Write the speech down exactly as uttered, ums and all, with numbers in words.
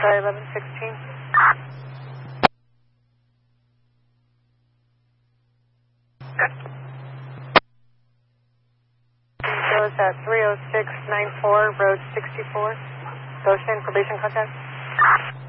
Sorry, eleven sixteen. Goes at three oh six nine four, road sixty-four. Goshen, probation contact.